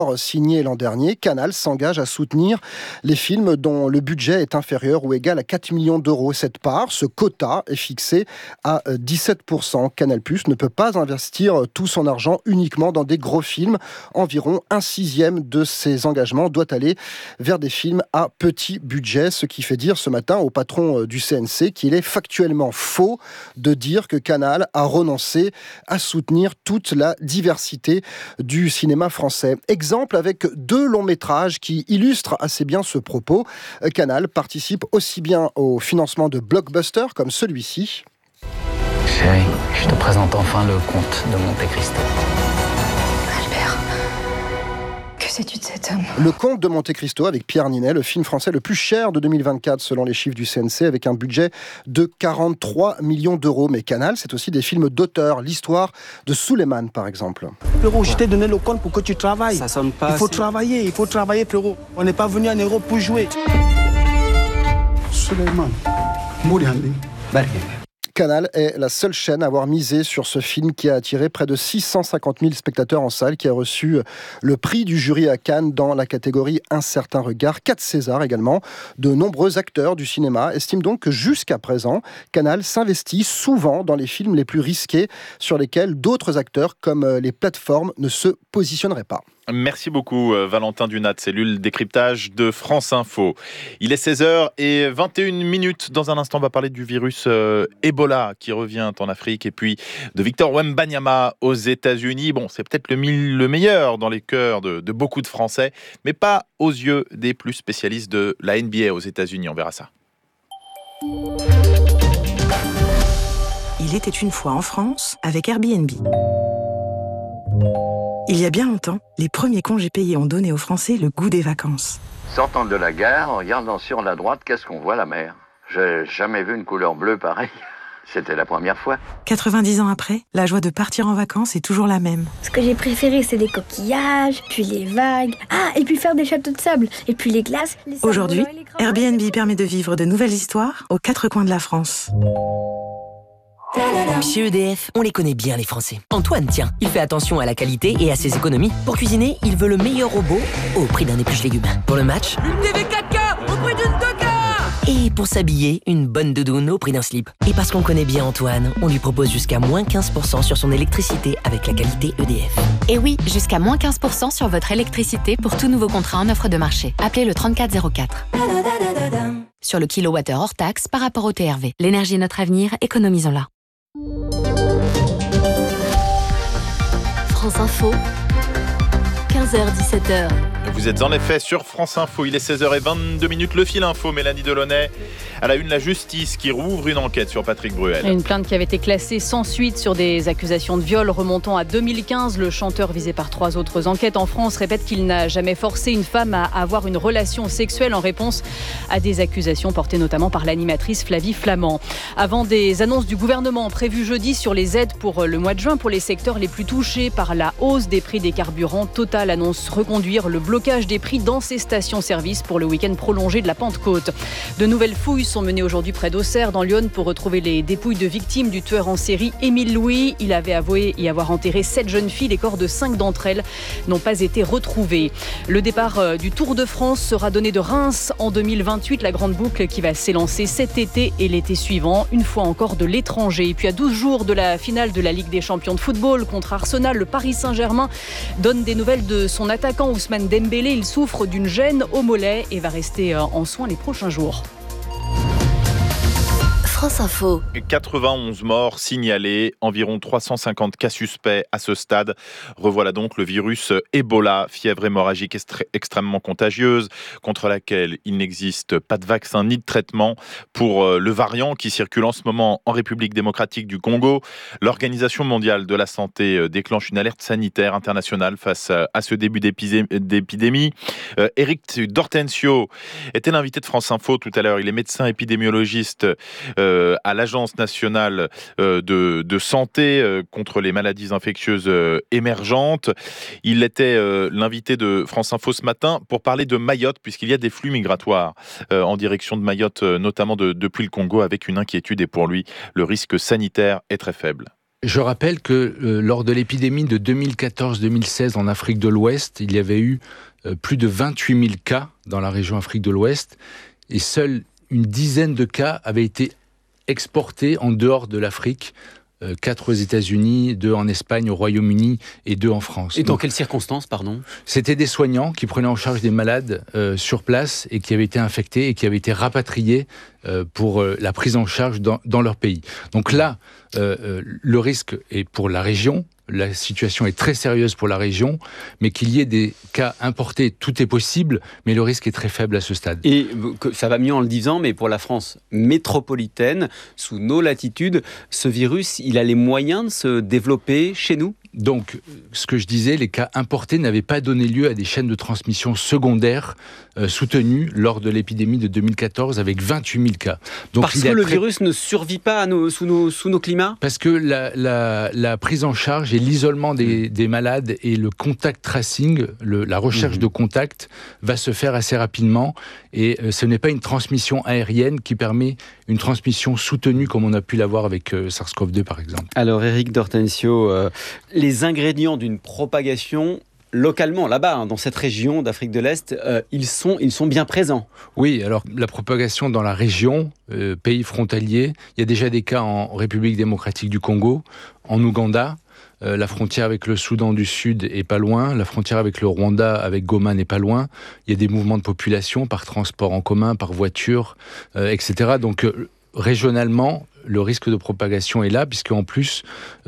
Signé l'an dernier, Canal s'engage à soutenir les films dont le budget est inférieur ou égal à 4 millions d'euros. Cette part, ce quota, est fixé à 17%. Canal+ ne peut pas investir tout son argent uniquement dans des gros films. Environ 1/6 de ses engagements doit aller vers des films à petit budget, ce qui fait dire ce matin au patron du CNC qu'il est factuellement faux de dire que Canal a renoncé à soutenir toute la diversité du cinéma français. Exemple avec 2 longs métrages qui illustrent assez bien ce propos. Canal participe aussi bien au financement de blockbusters comme celui-ci. Chérie, je te présente enfin le comte de Monte Cristo. Albert, que sais-tu de cet homme ? Le Comte de Monte Cristo avec Pierre Ninet, le film français le plus cher de 2024 selon les chiffres du CNC, avec un budget de 43 millions d'euros. Mais Canal, c'est aussi des films d'auteur. L'histoire de Souleymane, par exemple. Frérot, je t'ai donné le compte pour que tu travailles. Ça sonne pas. Il faut travailler, frérot. On n'est pas venu en Europe pour jouer. Souleymane, Mouriandi, Berger. Canal est la seule chaîne à avoir misé sur ce film qui a attiré près de 650 000 spectateurs en salle, qui a reçu le prix du jury à Cannes dans la catégorie Un certain regard, 4 Césars également. De nombreux acteurs du cinéma estiment donc que jusqu'à présent, Canal s'investit souvent dans les films les plus risqués sur lesquels d'autres acteurs comme les plateformes ne se positionneraient pas. Merci beaucoup Valentin Dunat, cellule décryptage de France Info. Il est 16h21. Dans un instant, on va parler du virus Ebola qui revient en Afrique et puis de Victor Wembanyama aux États-Unis. Bon, c'est peut-être le meilleur dans les cœurs de beaucoup de Français, mais pas aux yeux des plus spécialistes de la NBA aux États-Unis. On verra ça. Il était une fois en France avec Airbnb. Il y a bien longtemps, les premiers congés payés ont donné aux Français le goût des vacances. Sortant de la gare, en regardant sur la droite, qu'est-ce qu'on voit? La mer. J'ai jamais vu une couleur bleue pareille. C'était la première fois. 90 ans après, la joie de partir en vacances est toujours la même. Ce que j'ai préféré, c'est les coquillages, puis les vagues. Ah, et puis faire des châteaux de sable, et puis les glaces. Aujourd'hui, Airbnb permet de vivre de nouvelles histoires aux 4 coins de la France. Chez EDF, on les connaît bien les Français. Antoine, tiens, il fait attention à la qualité et à ses économies. Pour cuisiner, il veut le meilleur robot au prix d'un épluche légumes. Pour le match, une TV 4K au prix d'une 2K. Et pour s'habiller, une bonne doudoune au prix d'un slip. Et parce qu'on connaît bien Antoine, on lui propose jusqu'à moins 15% sur son électricité avec la qualité EDF. Et oui, jusqu'à moins 15% sur votre électricité pour tout nouveau contrat en offre de marché. Appelez le 3404. Sur le kilowattheure hors taxe par rapport au TRV. L'énergie est notre avenir, économisons-la. France Info, 15h-17h. Vous êtes en effet sur France Info, il est 16h22. Le fil info, Mélanie Delaunay. À la une, la justice qui rouvre une enquête sur Patrick Bruel. Une plainte qui avait été classée sans suite sur des accusations de viol remontant à 2015. Le chanteur visé par 3 autres enquêtes en France répète qu'il n'a jamais forcé une femme à avoir une relation sexuelle en réponse à des accusations portées notamment par l'animatrice Flavie Flament. Avant des annonces du gouvernement prévues jeudi sur les aides pour le mois de juin pour les secteurs les plus touchés par la hausse des prix des carburants, Total annonce reconduire le blocage des prix dans ses stations-service pour le week-end prolongé de la Pentecôte. De nouvelles fouilles sont menées aujourd'hui près d'Auxerre, dans l'Yonne, pour retrouver les dépouilles de victimes du tueur en série Émile Louis. Il avait avoué y avoir enterré 7 jeunes filles. Les corps de 5 d'entre elles n'ont pas été retrouvés. Le départ du Tour de France sera donné de Reims en 2028. La grande boucle qui va s'élancer cet été et l'été suivant, une fois encore de l'étranger. Et puis à 12 jours de la finale de la Ligue des Champions de football contre Arsenal, le Paris Saint-Germain donne des nouvelles de son attaquant Ousmane Dembélé. Il souffre d'une gêne au mollet et va rester en soins les prochains jours. France Info. 91 morts signalés, environ 350 cas suspects à ce stade. Revoilà donc le virus Ebola, fièvre hémorragique extrêmement contagieuse, contre laquelle il n'existe pas de vaccin ni de traitement. Pour le variant qui circule en ce moment en République démocratique du Congo, l'Organisation mondiale de la santé déclenche une alerte sanitaire internationale face à ce début d'épidémie. Éric Dortensio était l'invité de France Info tout à l'heure. Il est médecin épidémiologiste à l'Agence nationale de santé contre les maladies infectieuses émergentes. Il était l'invité de France Info ce matin pour parler de Mayotte, puisqu'il y a des flux migratoires en direction de Mayotte, notamment depuis le Congo, avec une inquiétude, et pour lui, le risque sanitaire est très faible. Je rappelle que lors de l'épidémie de 2014-2016 en Afrique de l'Ouest, il y avait eu plus de 28 000 cas dans la région Afrique de l'Ouest et seule une dizaine de cas avaient été exportés en dehors de l'Afrique. 4 aux États-Unis, 2 en Espagne, au Royaume-Uni et 2 en France. Et dans quelles circonstances, pardon ? C'était des soignants qui prenaient en charge des malades sur place et qui avaient été infectés et qui avaient été rapatriés pour la prise en charge dans leur pays. Donc là, le risque est pour la région. La situation est très sérieuse pour la région, mais qu'il y ait des cas importés, tout est possible, mais le risque est très faible à ce stade. Et ça va mieux en le disant, mais pour la France métropolitaine, sous nos latitudes, ce virus, il a les moyens de se développer chez nous ? Donc, ce que je disais, les cas importés n'avaient pas donné lieu à des chaînes de transmission secondaires soutenues lors de l'épidémie de 2014 avec 28 000 cas. Donc, parce que le virus ne survit pas sous nos climats ? Parce que la prise en charge et l'isolement des malades et le contact tracing, la recherche de contact va se faire assez rapidement et ce n'est pas une transmission aérienne qui permet une transmission soutenue comme on a pu l'avoir avec SARS-CoV-2 par exemple. Alors Éric D'Hortensio, les ingrédients d'une propagation localement, là-bas, dans cette région d'Afrique de l'Est, ils sont bien présents. Oui, alors la propagation dans la région, pays frontalier, il y a déjà des cas en République démocratique du Congo, en Ouganda. La frontière avec le Soudan du Sud est pas loin, la frontière avec le Rwanda, avec Goma n'est pas loin. Il y a des mouvements de population par transport en commun, par voiture, etc. Donc régionalement, le risque de propagation est là, puisqu'en plus,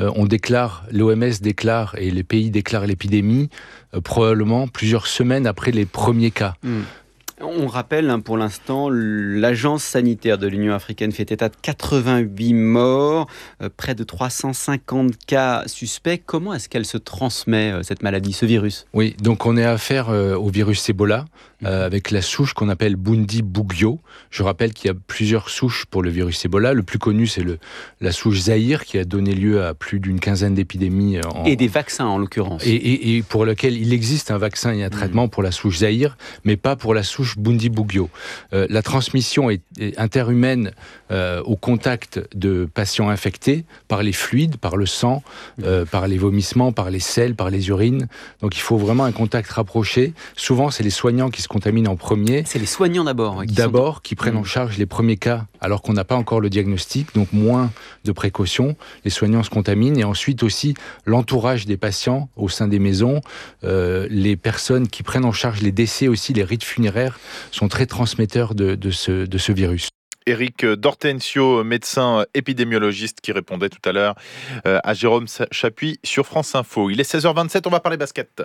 l'OMS déclare et les pays déclarent l'épidémie probablement plusieurs semaines après les premiers cas. On rappelle pour l'instant, l'agence sanitaire de l'Union africaine fait état de 88 morts, près de 350 cas suspects. Comment est-ce qu'elle se transmet, cette maladie, ce virus ? Oui, donc on est à affaire au virus Ebola, avec la souche qu'on appelle Bundibugyo. Je rappelle qu'il y a plusieurs souches pour le virus Ebola. Le plus connu, c'est la souche Zaïre, qui a donné lieu à plus d'une quinzaine d'épidémies. Et des vaccins, en l'occurrence. Et pour lequel il existe un vaccin et un traitement pour la souche Zaïre, mais pas pour la souche Bundibugyo. La transmission est interhumaine au contact de patients infectés par les fluides, par le sang, par les vomissements, par les selles, par les urines. Donc il faut vraiment un contact rapproché. Souvent, c'est les soignants qui se contaminent en premier. C'est les soignants d'abord. Qui prennent en charge les premiers cas, alors qu'on n'a pas encore le diagnostic, donc moins de précautions. Les soignants se contaminent et ensuite aussi l'entourage des patients au sein des maisons, les personnes qui prennent en charge les décès aussi, les rites funéraires sont très transmetteurs de ce virus. Éric D'Hortensio, médecin épidémiologiste qui répondait tout à l'heure à Jérôme Chapuis sur France Info. Il est 16h27, on va parler basket.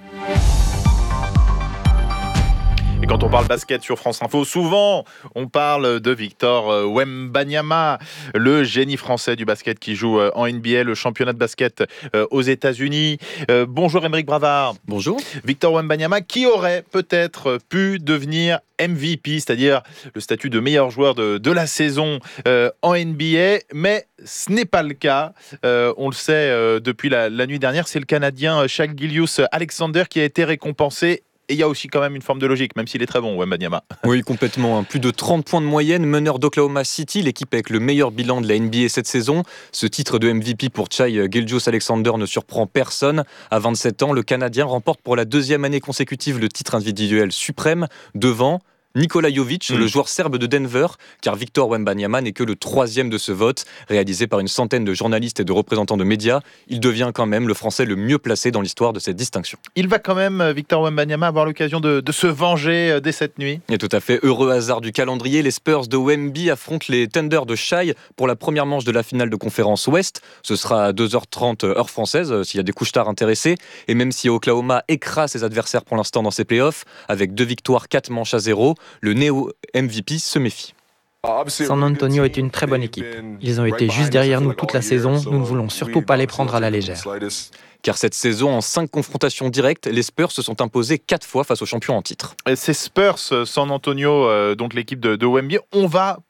Et quand on parle basket sur France Info, souvent on parle de Victor Wembanyama, le génie français du basket qui joue en NBA, le championnat de basket aux États-Unis. Bonjour Aymeric Bravard. Bonjour. Victor Wembanyama qui aurait peut-être pu devenir MVP, c'est-à-dire le statut de meilleur joueur de la saison en NBA, mais ce n'est pas le cas. On le sait depuis la nuit dernière, c'est le Canadien Shai Gilgeous-Alexander qui a été récompensé. Et il y a aussi quand même une forme de logique, même s'il est très bon, Wembanyama. Oui, complètement. Plus de 30 points de moyenne, meneur d'Oklahoma City, l'équipe avec le meilleur bilan de la NBA cette saison. Ce titre de MVP pour Shai Gilgeous-Alexander ne surprend personne. À 27 ans, le Canadien remporte pour la deuxième année consécutive le titre individuel suprême devant Nikola Jovic, le joueur serbe de Denver, car Victor Wembanyama n'est que le troisième de ce vote, réalisé par une centaine de journalistes et de représentants de médias. Il devient quand même le Français le mieux placé dans l'histoire de cette distinction. Il va quand même, Victor Wembanyama, avoir l'occasion de se venger dès cette nuit. Et tout à fait, heureux hasard du calendrier, les Spurs de Wemby affrontent les Thunder de Shai pour la première manche de la finale de conférence Ouest. Ce sera à 2h30 heure française, s'il y a des couche-tard intéressés. Et même si Oklahoma écrase ses adversaires pour l'instant dans ses playoffs, avec 2 victoires, 4 manches à 0, le néo-MVP se méfie. San Antonio est une très bonne équipe. Ils ont été juste derrière nous toute la saison. Nous ne voulons surtout pas les prendre à la légère. Car cette saison, en 5 confrontations directes, les Spurs se sont imposés 4 fois face aux champions en titre. Et ces Spurs, San Antonio, donc l'équipe de Wemby, on va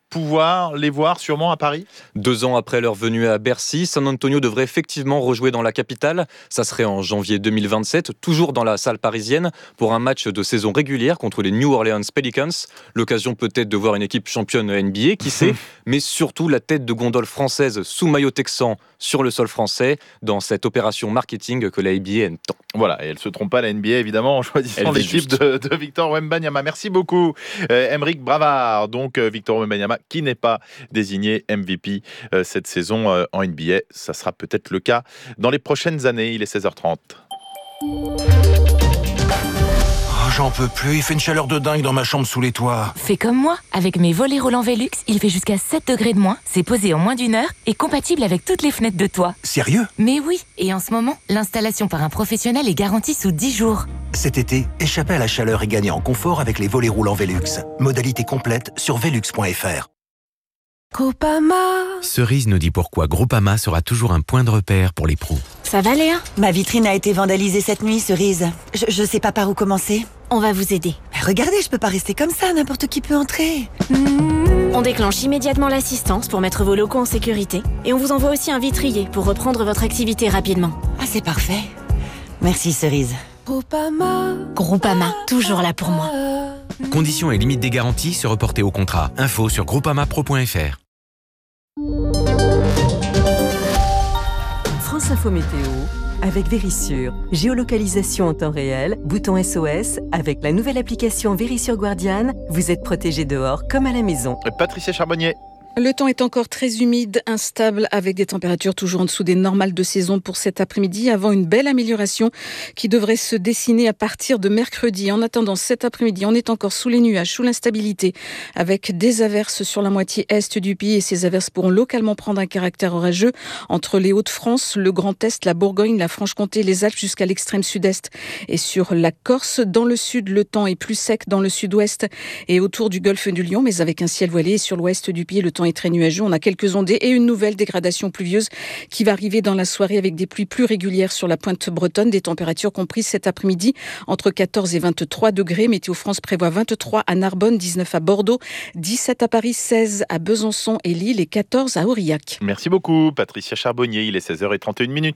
pouvoir les voir sûrement à Paris ? 2 ans après leur venue à Bercy, San Antonio devrait effectivement rejouer dans la capitale. Ça serait en janvier 2027, toujours dans la salle parisienne, pour un match de saison régulière contre les New Orleans Pelicans. L'occasion peut-être de voir une équipe championne NBA, qui sait, mais surtout la tête de gondole française sous maillot texan sur le sol français dans cette opération marketing que la NBA aime tant. Voilà, et elle ne se trompe pas, la NBA, évidemment, en choisissant l'équipe de Victor Wembanyama. Merci beaucoup, Aymeric Bravard. Donc, Victor Wembanyama, qui n'est pas désigné MVP cette saison en NBA. Ça sera peut-être le cas dans les prochaines années. Il est 16h30. J'en peux plus, il fait une chaleur de dingue dans ma chambre sous les toits. Fais comme moi, avec mes volets roulants Velux, il fait jusqu'à 7 degrés de moins, c'est posé en moins d'1 heure et compatible avec toutes les fenêtres de toit. Sérieux ? Mais oui, et en ce moment, l'installation par un professionnel est garantie sous 10 jours. Cet été, échappez à la chaleur et gagnez en confort avec les volets roulants Velux. Modalité complète sur velux.fr. Groupama. Cerise nous dit pourquoi Groupama sera toujours un point de repère pour les pros. Ça va Léa ? Ma vitrine a été vandalisée cette nuit, Cerise. Je sais pas par où commencer. On va vous aider. Mais regardez, je peux pas rester comme ça, n'importe qui peut entrer. On déclenche immédiatement l'assistance pour mettre vos locaux en sécurité. Et on vous envoie aussi un vitrier pour reprendre votre activité rapidement. Ah, c'est parfait. Merci Cerise. Groupama, toujours là pour moi. Conditions et limites des garanties se reporter au contrat. Info sur groupamapro.fr. France Info Météo avec Vérissure. Géolocalisation en temps réel, bouton SOS. Avec la nouvelle application Vérissure Guardian, vous êtes protégé dehors comme à la maison. Patricia Charbonnier. Le temps est encore très humide, instable, avec des températures toujours en dessous des normales de saison pour cet après-midi, avant une belle amélioration qui devrait se dessiner à partir de mercredi. En attendant cet après-midi, on est encore sous les nuages, sous l'instabilité, avec des averses sur la moitié est du pays, et ces averses pourront localement prendre un caractère orageux entre les Hauts-de-France, le Grand Est, la Bourgogne, la Franche-Comté, les Alpes jusqu'à l'extrême sud-est et sur la Corse. Dans le sud, le temps est plus sec dans le sud-ouest et autour du golfe du Lion, mais avec un ciel voilé. Et sur l'ouest du pays, le temps est très nuageux. On a quelques ondées et une nouvelle dégradation pluvieuse qui va arriver dans la soirée avec des pluies plus régulières sur la pointe bretonne. Des températures comprises cet après-midi entre 14 et 23 degrés. Météo France prévoit 23 à Narbonne, 19 à Bordeaux, 17 à Paris, 16 à Besançon et Lille et 14 à Aurillac. Merci beaucoup, Patricia Charbonnier. Il est 16h31.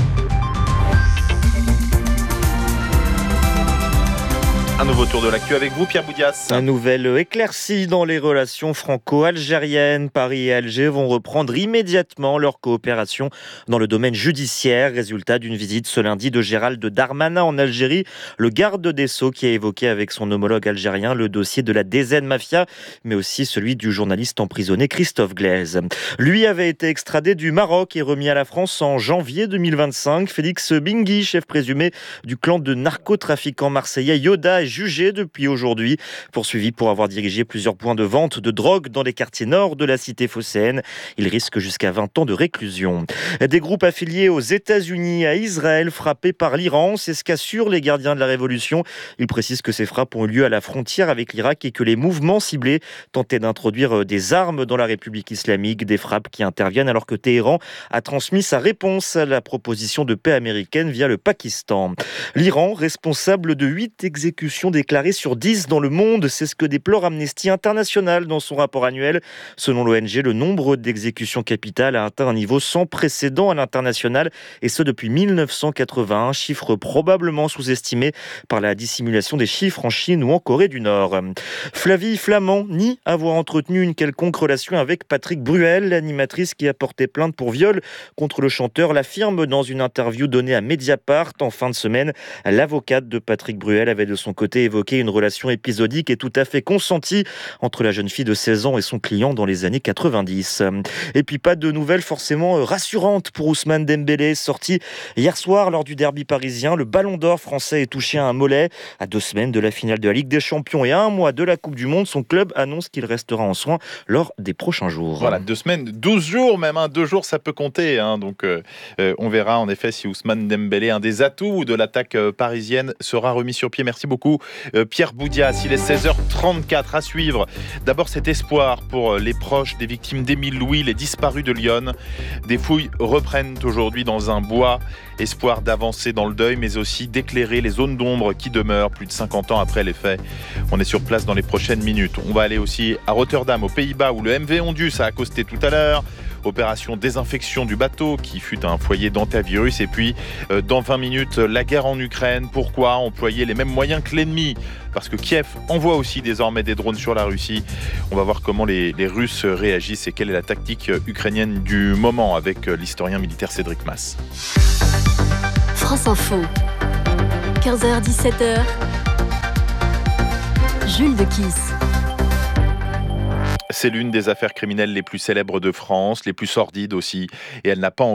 Un nouveau tour de l'actu avec vous, Pierre Boudias. Un nouvel éclairci dans les relations franco-algériennes. Paris et Alger vont reprendre immédiatement leur coopération dans le domaine judiciaire. Résultat d'une visite ce lundi de Gérald Darmanin en Algérie. Le garde des Sceaux qui a évoqué avec son homologue algérien le dossier de la DZ Mafia, mais aussi celui du journaliste emprisonné Christophe Glaise. Lui avait été extradé du Maroc et remis à la France en janvier 2025. Félix Bingui, chef présumé du clan de narcotrafiquants marseillais Yoda, est jugé depuis aujourd'hui, poursuivi pour avoir dirigé plusieurs points de vente de drogue dans les quartiers nord de la cité phocéenne. Il risque jusqu'à 20 ans de réclusion. Des groupes affiliés aux États-Unis, à Israël, frappés par l'Iran, c'est ce qu'assurent les gardiens de la Révolution. Ils précisent que ces frappes ont eu lieu à la frontière avec l'Irak et que les mouvements ciblés tentaient d'introduire des armes dans la République islamique, des frappes qui interviennent alors que Téhéran a transmis sa réponse à la proposition de paix américaine via le Pakistan. L'Iran, responsable de 8 exécutions déclarées sur 10 dans le monde, c'est ce que déplore Amnesty International dans son rapport annuel. Selon l'ONG, le nombre d'exécutions capitales a atteint un niveau sans précédent à l'international, et ce depuis 1981, chiffre probablement sous-estimé par la dissimulation des chiffres en Chine ou en Corée du Nord. Flavie Flament nie avoir entretenu une quelconque relation avec Patrick Bruel. L'animatrice qui a porté plainte pour viol contre le chanteur l'affirme dans une interview donnée à Mediapart en fin de semaine. L'avocate de Patrick Bruel avait de son côté évoqué une relation épisodique et tout à fait consentie entre la jeune fille de 16 ans et son client dans les années 90. Et puis pas de nouvelles forcément rassurantes pour Ousmane Dembélé, sorti hier soir lors du derby parisien. Le Ballon d'Or français est touché à un mollet. À 2 semaines de la finale de la Ligue des Champions et à 1 mois de la Coupe du Monde, son club annonce qu'il restera en soins lors des prochains jours. Voilà, 2 semaines, 12 jours même, 2 jours ça peut compter. Donc on verra en effet si Ousmane Dembélé, un des atouts de l'attaque parisienne, sera remis sur pied. Merci beaucoup. vous, Pierre Boudias. Il est 16h34 à suivre. D'abord cet espoir pour les proches des victimes d'Émile Louis, les disparus de Lyon. Des fouilles reprennent aujourd'hui dans un bois. Espoir d'avancer dans le deuil, mais aussi d'éclairer les zones d'ombre qui demeurent plus de 50 ans après les faits. On est sur place dans les prochaines minutes. On va aller aussi à Rotterdam, aux Pays-Bas, où le MV Ondus a accosté tout à l'heure. Opération désinfection du bateau qui fut un foyer d'antivirus. Et puis, dans 20 minutes, la guerre en Ukraine. Pourquoi employer les mêmes moyens que l'ennemi ? Parce que Kiev envoie aussi désormais des drones sur la Russie. On va voir comment les Russes réagissent et quelle est la tactique ukrainienne du moment avec l'historien militaire Cédric Masse. France Info, 15h-17h, Jules de Kiss. C'est l'une des affaires criminelles les plus célèbres de France, les plus sordides aussi, et elle n'a pas